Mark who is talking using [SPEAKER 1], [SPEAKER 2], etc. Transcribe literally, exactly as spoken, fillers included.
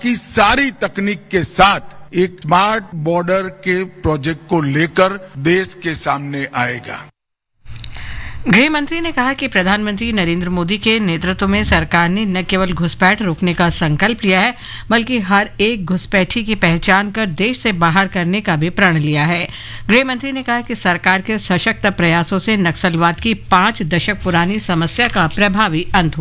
[SPEAKER 1] बाकी सारी तकनीक के साथ एक स्मार्ट बॉर्डर के प्रोजेक्ट को लेकर देश के सामने आएगा।
[SPEAKER 2] गृह मंत्री ने कहा कि प्रधानमंत्री नरेंद्र मोदी के नेतृत्व में सरकार ने न केवल घुसपैठ रोकने का संकल्प लिया है, बल्कि हर एक घुसपैठी की पहचान कर देश से बाहर करने का भी प्रण लिया है। गृह मंत्री ने कहा कि सरकार के सशक्त प्रयासों से नक्सलवाद की पांच दशक पुरानी समस्या का प्रभावी अंत